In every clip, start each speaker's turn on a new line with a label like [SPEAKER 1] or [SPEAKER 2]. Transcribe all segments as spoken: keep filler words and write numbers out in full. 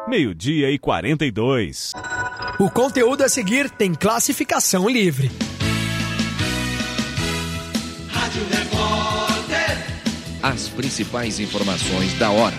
[SPEAKER 1] meio-dia e quarenta e dois.
[SPEAKER 2] O conteúdo a seguir tem classificação livre.
[SPEAKER 3] Rádio Repórter.
[SPEAKER 4] As principais informações da hora.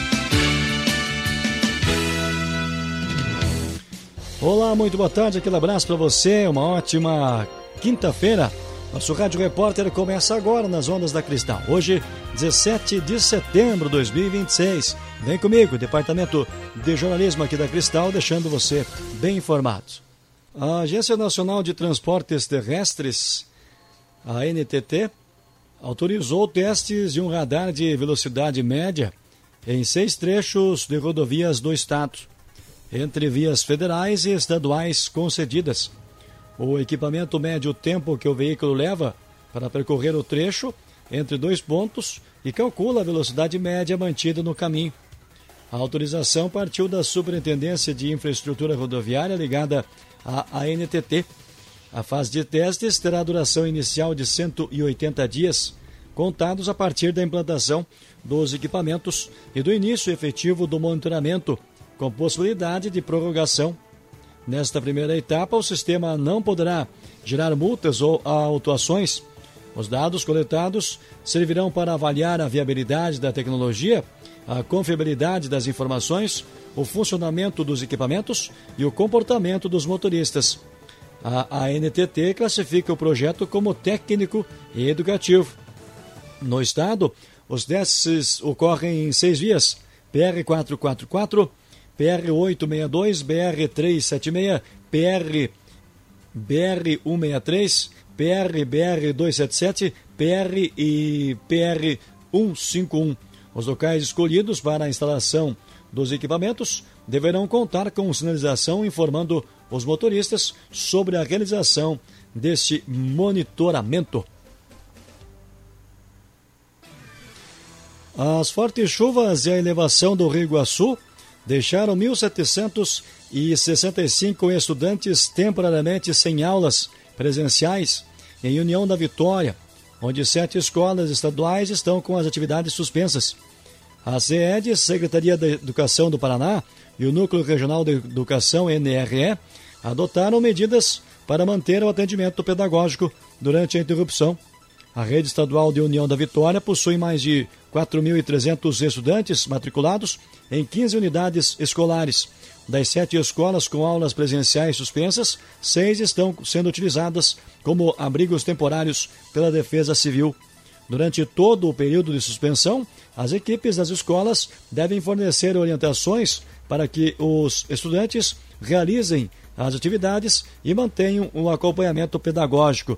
[SPEAKER 5] Olá, muito boa tarde, aquele abraço para você, uma ótima quinta-feira. Nosso Rádio Repórter começa agora nas ondas da Cristal. Hoje, dezessete de setembro de dois mil e vinte e seis. Vem comigo, Departamento de Jornalismo aqui da Cristal, deixando você bem informado. A Agência Nacional de Transportes Terrestres, a N T T, autorizou testes de um radar de velocidade média em seis trechos de rodovias do estado, entre vias federais e estaduais concedidas. O equipamento mede o tempo que o veículo leva para percorrer o trecho entre dois pontos e calcula a velocidade média mantida no caminho. A autorização partiu da Superintendência de Infraestrutura Rodoviária ligada à A N T T. A fase de testes terá duração inicial de cento e oitenta dias, contados a partir da implantação dos equipamentos e do início efetivo do monitoramento, com possibilidade de prorrogação. Nesta primeira etapa, o sistema não poderá gerar multas ou autuações. Os dados coletados servirão para avaliar a viabilidade da tecnologia, a confiabilidade das informações, o funcionamento dos equipamentos e o comportamento dos motoristas. A A N T T classifica o projeto como técnico e educativo. No estado, os testes ocorrem em seis vias: P R quatrocentos e quarenta e quatro, P R oitocentos e sessenta e dois, B R trezentos e setenta e seis, P R B R cento e sessenta e três, P R B R duzentos e setenta e sete, P R e P R cento e cinquenta e um. Os locais escolhidos para a instalação dos equipamentos deverão contar com sinalização informando os motoristas sobre a realização deste monitoramento. As fortes chuvas e a elevação do Rio Iguaçu deixaram mil setecentos e sessenta e cinco estudantes temporariamente sem aulas presenciais em União da Vitória, onde sete escolas estaduais estão com as atividades suspensas. A SEED, Secretaria da Educação do Paraná, e o Núcleo Regional de Educação, N R E, adotaram medidas para manter o atendimento pedagógico durante a interrupção. A rede estadual de União da Vitória possui mais de quatro mil e trezentos estudantes matriculados em quinze unidades escolares. Das sete escolas com aulas presenciais suspensas, seis estão sendo utilizadas como abrigos temporários pela Defesa Civil. Durante todo o período de suspensão, as equipes das escolas devem fornecer orientações para que os estudantes realizem as atividades e mantenham o acompanhamento pedagógico.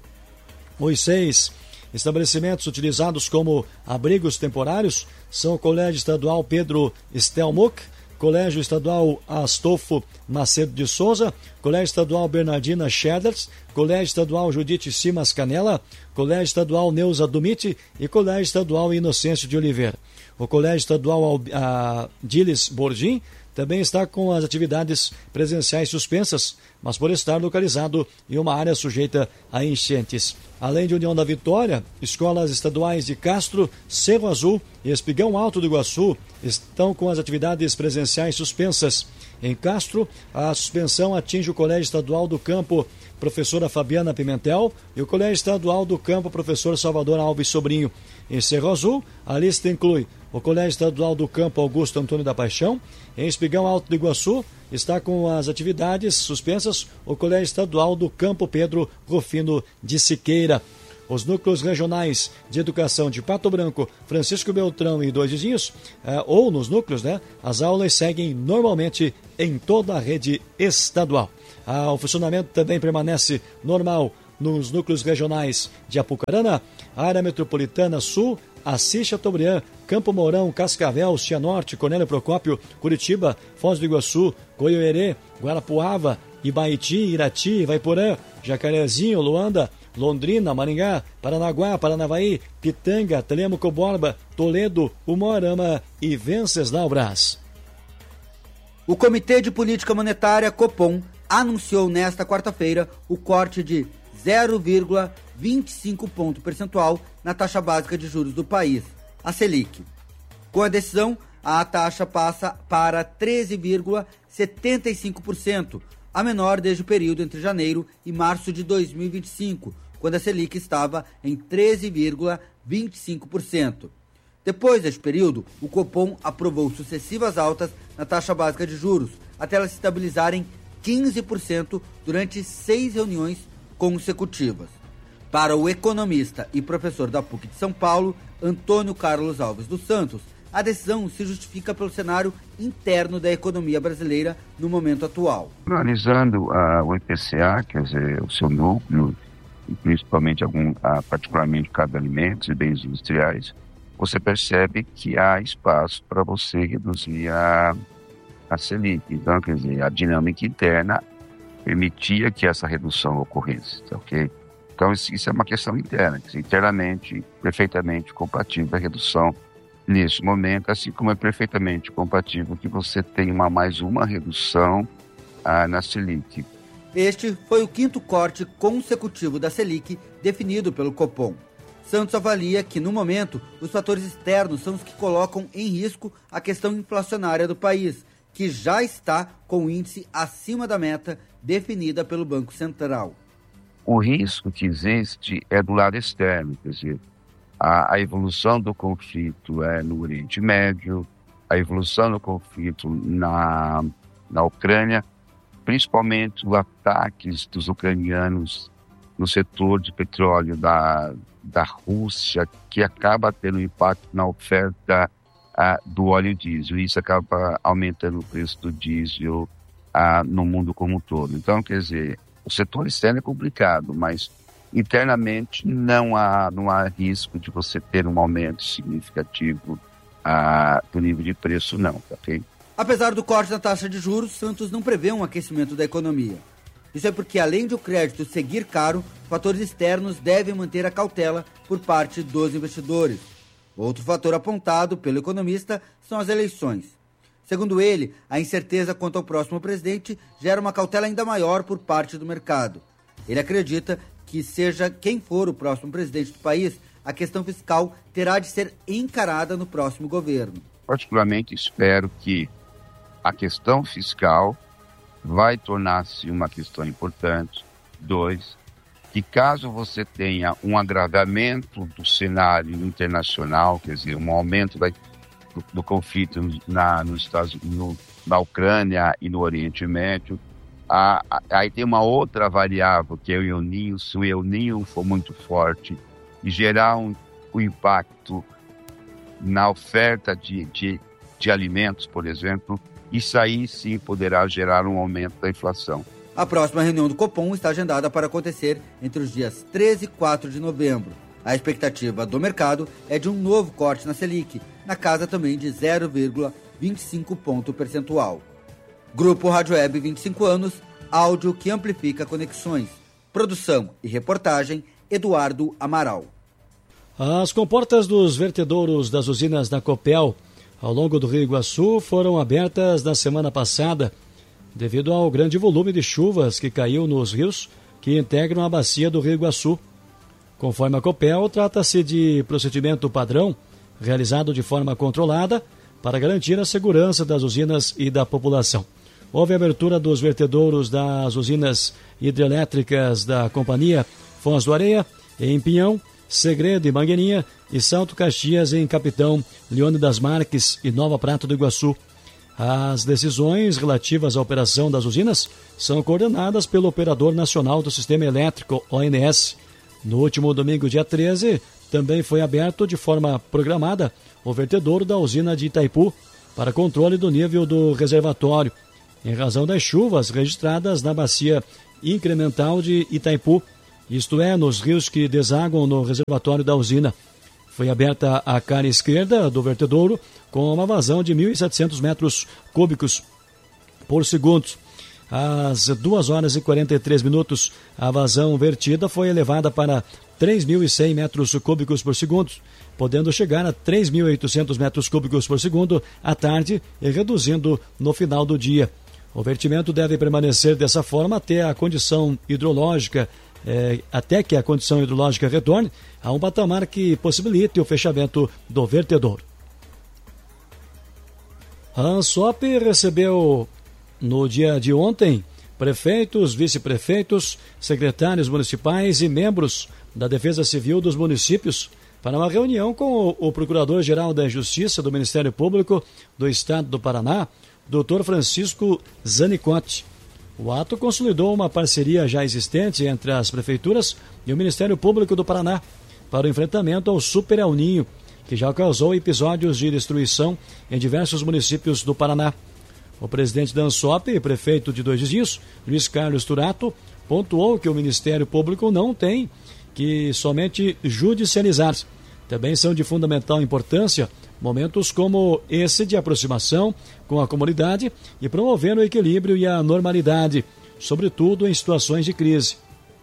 [SPEAKER 5] Os seis estabelecimentos utilizados como abrigos temporários são o Colégio Estadual Pedro Stelmuck, Colégio Estadual Astolfo Macedo de Souza, Colégio Estadual Bernardina Scherders, Colégio Estadual Judite Simas Canela, Colégio Estadual Neuza Dumite e Colégio Estadual Inocêncio de Oliveira. O Colégio Estadual Diles Bordim também está com as atividades presenciais suspensas, mas por estar localizado em uma área sujeita a enchentes. Além de União da Vitória, escolas estaduais de Castro, Cerro Azul e Espigão Alto do Iguaçu estão com as atividades presenciais suspensas. Em Castro, a suspensão atinge o Colégio Estadual do Campo Professora Fabiana Pimentel e o Colégio Estadual do Campo Professor Salvador Alves Sobrinho. Em Cerro Azul, a lista inclui o Colégio Estadual do Campo Augusto Antônio da Paixão. Em Espigão Alto do Iguaçu, está com as atividades suspensas o Colégio Estadual do Campo Pedro Rufino de Siqueira. Os núcleos regionais de educação de Pato Branco, Francisco Beltrão e Dois Vizinhos, eh, ou nos núcleos, né, as aulas seguem normalmente em toda a rede estadual. Ah, o funcionamento também permanece normal nos núcleos regionais de Apucarana, Área Metropolitana Sul, Assis Chateaubriand, Campo Mourão, Cascavel, Cianorte, Cornélio Procópio, Curitiba, Foz do Iguaçu, Goiôerê, Guarapuava, Ibaiti, Irati, Vaiporã, Jacarezinho, Luanda, Londrina, Maringá, Paranaguá, Paranavaí, Pitanga, Telêmaco Borba, Toledo, Umuarama e Venceslau Brás.
[SPEAKER 6] O Comitê de Política Monetária, Copom, anunciou nesta quarta-feira o corte de zero vírgula vinte e cinco ponto percentual na taxa básica de juros do país, a Selic. Com a decisão, a taxa passa para treze vírgula setenta e cinco por cento, a menor desde o período entre janeiro e março de dois mil e vinte e cinco, quando a Selic estava em treze vírgula vinte e cinco por cento. Depois deste período, o Copom aprovou sucessivas altas na taxa básica de juros, até elas se estabilizarem quinze por cento durante seis reuniões consecutivas. Para o economista e professor da P U C de São Paulo, Antônio Carlos Alves dos Santos, a decisão se justifica pelo cenário interno da economia brasileira no momento atual.
[SPEAKER 7] Analisando uh, o I P C A, quer dizer, o seu núcleo, e principalmente algum, uh, particularmente cada alimentos e bens industriais, você percebe que há espaço para você reduzir a, a Selic. Então, quer dizer, a dinâmica interna permitia que essa redução ocorresse, ok? Então, isso, isso é uma questão interna, quer dizer, internamente, perfeitamente compatível a redução nesse momento, assim como é perfeitamente compatível que você tenha uma, mais uma redução ah, na Selic.
[SPEAKER 6] Este foi o quinto corte consecutivo da Selic definido pelo Copom. Santos avalia que, no momento, os fatores externos são os que colocam em risco a questão inflacionária do país, que já está com o índice acima da meta definida pelo Banco Central.
[SPEAKER 7] O risco que existe é do lado externo, quer dizer, a, a evolução do conflito é no Oriente Médio, a evolução do conflito na, na Ucrânia, principalmente os ataques dos ucranianos no setor de petróleo da, da Rússia, que acaba tendo impacto na oferta ah, do óleo diesel. Isso acaba aumentando o preço do diesel ah, no mundo como um todo. Então, quer dizer, o setor externo é complicado, mas internamente não há, não há risco de você ter um aumento significativo ah, do nível de preço, não, ok?
[SPEAKER 6] Apesar do corte na taxa de juros, Santos não prevê um aquecimento da economia. Isso é porque, além de o crédito seguir caro, fatores externos devem manter a cautela por parte dos investidores. Outro fator apontado pelo economista são as eleições. Segundo ele, a incerteza quanto ao próximo presidente gera uma cautela ainda maior por parte do mercado. Ele acredita que, seja quem for o próximo presidente do país, a questão fiscal terá de ser encarada no próximo governo.
[SPEAKER 7] Particularmente espero que a questão fiscal vai tornar-se uma questão importante. Dois, que caso você tenha um agravamento do cenário internacional, quer dizer, um aumento da, do, do conflito na, nos Estados, no, na Ucrânia e no Oriente Médio, a, a, aí tem uma outra variável, que é o El Niño. Se o El Niño for muito forte e gerar um, um impacto na oferta de, de, de alimentos, por exemplo, isso aí sim poderá gerar um aumento da inflação.
[SPEAKER 6] A próxima reunião do Copom está agendada para acontecer entre os dias treze e quatro de novembro. A expectativa do mercado é de um novo corte na Selic, na casa também de zero vírgula vinte e cinco ponto percentual. Grupo Rádio Web, vinte e cinco anos, áudio que amplifica conexões. Produção e reportagem, Eduardo Amaral.
[SPEAKER 5] As comportas dos vertedouros das usinas da Copel ao longo do Rio Iguaçu foram abertas na semana passada devido ao grande volume de chuvas que caiu nos rios que integram a bacia do Rio Iguaçu. Conforme a Copel, trata-se de procedimento padrão realizado de forma controlada para garantir a segurança das usinas e da população. Houve abertura dos vertedouros das usinas hidrelétricas da Companhia Foz do Areia, em Pinhão, Segredo e Mangueirinha, e Salto Caxias em Capitão, Leônidas Marques e Nova Prata do Iguaçu. As decisões relativas à operação das usinas são coordenadas pelo Operador Nacional do Sistema Elétrico, O N S. No último domingo, dia treze, também foi aberto de forma programada o vertedouro da usina de Itaipu para controle do nível do reservatório, em razão das chuvas registradas na bacia incremental de Itaipu, isto é, nos rios que desaguam no reservatório da usina. Foi aberta a cara esquerda do vertedouro com uma vazão de mil e setecentos metros cúbicos por segundo. Às duas horas e quarenta e três minutos, a vazão vertida foi elevada para três mil e cem metros cúbicos por segundo, podendo chegar a três mil e oitocentos metros cúbicos por segundo à tarde e reduzindo no final do dia. O vertimento deve permanecer dessa forma até a condição hidrológica É, até que a condição hidrológica retorne a um patamar que possibilite o fechamento do vertedouro. A ANSOP recebeu no dia de ontem prefeitos, vice-prefeitos, secretários municipais e membros da Defesa Civil dos municípios para uma reunião com o Procurador-Geral da Justiça do Ministério Público do Estado do Paraná, doutor Francisco Zanicotti. O ato consolidou uma parceria já existente entre as prefeituras e o Ministério Público do Paraná para o enfrentamento ao Super El Ninho, que já causou episódios de destruição em diversos municípios do Paraná. O presidente da ANSOP e prefeito de Dois Vizinhos, Luiz Carlos Turato, pontuou que o Ministério Público não tem que somente judicializar. Também são de fundamental importância momentos como esse de aproximação com a comunidade e promover o equilíbrio e a normalidade, sobretudo em situações de crise.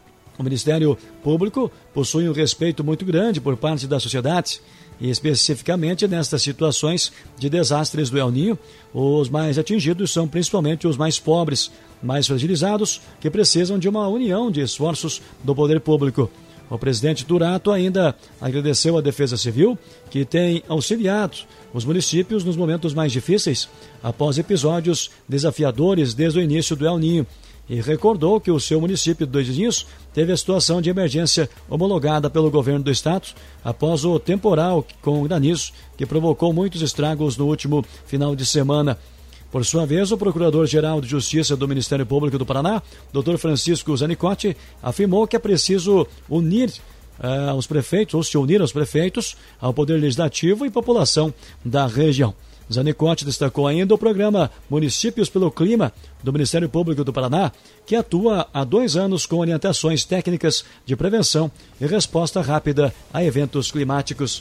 [SPEAKER 5] O Ministério Público possui um respeito muito grande por parte da sociedade, e especificamente nestas situações de desastres do El Ninho, os mais atingidos são principalmente os mais pobres, mais fragilizados, que precisam de uma união de esforços do poder público. O presidente Turato ainda agradeceu à Defesa Civil, que tem auxiliado os municípios nos momentos mais difíceis, após episódios desafiadores desde o início do El Ninho, e recordou que o seu município de Dois Vizinhos teve a situação de emergência homologada pelo governo do estado após o temporal com granizo que provocou muitos estragos no último final de semana. Por sua vez, o Procurador-Geral de Justiça do Ministério Público do Paraná, doutor Francisco Zanicotti, afirmou que é preciso unir uh, os prefeitos, ou se unir aos prefeitos, ao Poder Legislativo e população da região. Zanicotti destacou ainda o programa Municípios pelo Clima do Ministério Público do Paraná, que atua há dois anos com orientações técnicas de prevenção e resposta rápida a eventos climáticos.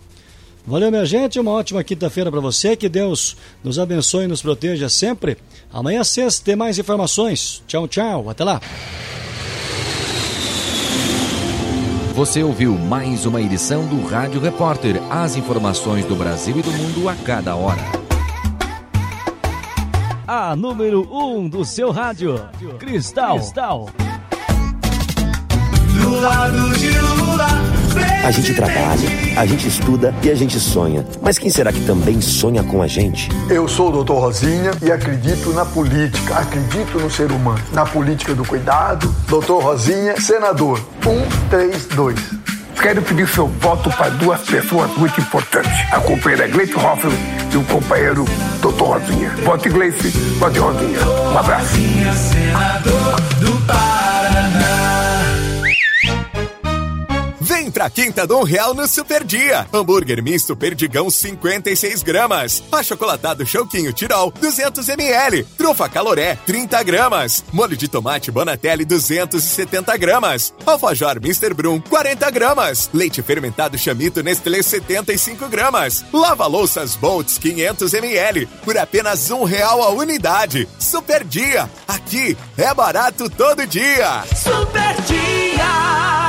[SPEAKER 5] Valeu, minha gente, uma ótima quinta-feira para você, que Deus nos abençoe e nos proteja sempre. Amanhã sexta tem mais informações. Tchau, tchau, até lá.
[SPEAKER 4] Você ouviu mais uma edição do Rádio Repórter, as informações do Brasil e do mundo a cada hora.
[SPEAKER 1] A número um do seu rádio, Cristal. Cristal.
[SPEAKER 3] Do lado de Lula.
[SPEAKER 8] A gente trabalha, a gente estuda e a gente sonha. Mas quem será que também sonha com a gente?
[SPEAKER 9] Eu sou o doutor Rosinha e acredito na política, acredito no ser humano. Na política do cuidado, doutor Rosinha, senador, um, três, dois.
[SPEAKER 10] Quero pedir seu voto para duas pessoas muito importantes. A companheira Gleice Hoffmann e o companheiro doutor Rosinha. Vote Gleice, vote Rosinha. Um abraço.
[SPEAKER 3] Rosinha, senador do Paraná.
[SPEAKER 11] Vem pra Quinta Dom Real no Super Dia. Hambúrguer misto Perdigão cinquenta e seis gramas. Achocolatado Chouquinho Tirol duzentos mililitros. Trufa Caloré trinta gramas. Molho de tomate Bonatelli duzentos e setenta gramas. Alfajor mister Brum quarenta gramas. Leite fermentado Chamito Nestlé setenta e cinco gramas. Lava louças Boltz quinhentos mililitros por apenas um real a unidade. Super Dia. Aqui é barato todo dia.
[SPEAKER 3] Super Dia.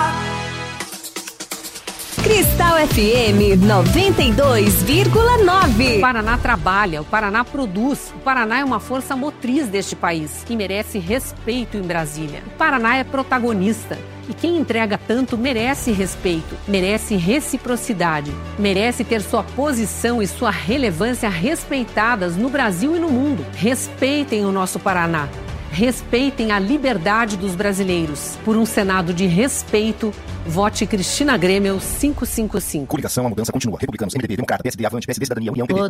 [SPEAKER 12] Cristal F M noventa e dois vírgula nove.
[SPEAKER 13] O Paraná trabalha, o Paraná produz, o Paraná é uma força motriz deste país e merece respeito em Brasília. O Paraná é protagonista e quem entrega tanto merece respeito, merece reciprocidade, merece ter sua posição e sua relevância respeitadas no Brasil e no mundo. Respeitem o nosso Paraná. Respeitem a liberdade dos brasileiros. Por um Senado de respeito, vote Cristina Grêmio quinhentos e cinquenta e cinco.
[SPEAKER 8] Coligação, a mudança continua. Republicanos, M D B, Democrata, P S D, Avante, P S D, Cidadania, União, P B.